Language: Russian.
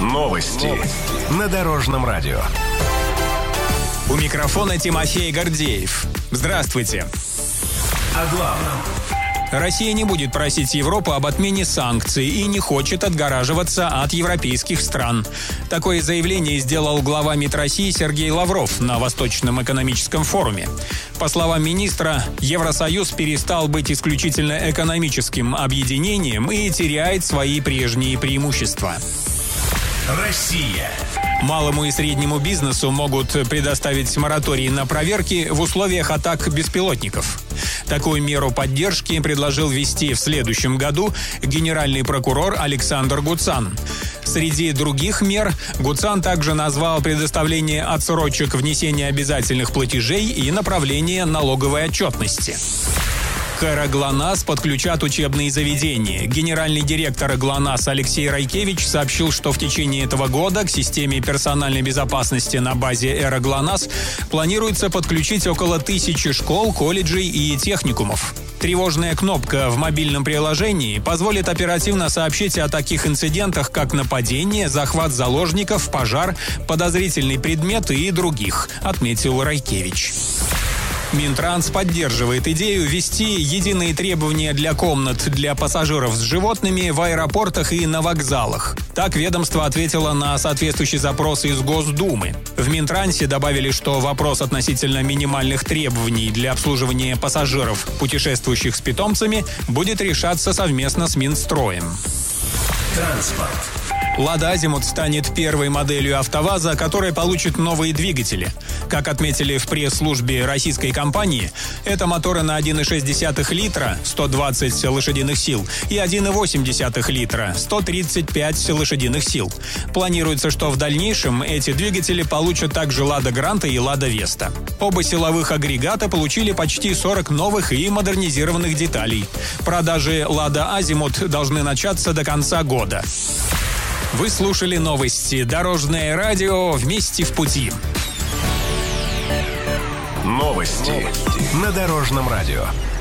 Новости на Дорожном радио. У микрофона Тимофей Гордеев. Здравствуйте. О главном. Россия не будет просить Европу об отмене санкций и не хочет отгораживаться от европейских стран. Такое заявление сделал глава МИД России Сергей Лавров на Восточном экономическом форуме. По словам министра, Евросоюз перестал быть исключительно экономическим объединением и теряет свои прежние преимущества. Россия. Малому и среднему бизнесу могут предоставить мораторий на проверки в условиях атак беспилотников. Такую меру поддержки предложил ввести в следующем году генеральный прокурор Александр Гуцан. Среди других мер Гуцан также назвал предоставление отсрочек внесения обязательных платежей и направление налоговой отчетности. К ГЛОНАСС подключат учебные заведения. Генеральный директор ГЛОНАСС Алексей Райкевич сообщил, что в течение этого года к системе персональной безопасности на базе ГЛОНАСС планируется подключить около 1000 школ, колледжей и техникумов. Тревожная кнопка в мобильном приложении позволит оперативно сообщить о таких инцидентах, как нападение, захват заложников, пожар, подозрительный предмет и других, отметил Райкевич. Минтранс поддерживает идею ввести единые требования для комнат для пассажиров с животными в аэропортах и на вокзалах. Так ведомство ответило на соответствующий запрос из Госдумы. В Минтрансе добавили, что вопрос относительно минимальных требований для обслуживания пассажиров, путешествующих с питомцами, будет решаться совместно с Минстроем. Транспорт. «Лада Азимут» станет первой моделью АвтоВАЗа, которая получит новые двигатели. Как отметили в пресс-службе российской компании, это моторы на 1,6 литра, 120 лошадиных сил, и 1,8 литра, 135 лошадиных сил. Планируется, что в дальнейшем эти двигатели получат также «Лада Гранта» и «Лада Веста». Оба силовых агрегата получили почти 40 новых и модернизированных деталей. Продажи «Лада Азимут» должны начаться до конца года. Вы слушали новости «Дорожное радио». Вместе в пути. Новости на Дорожном радио.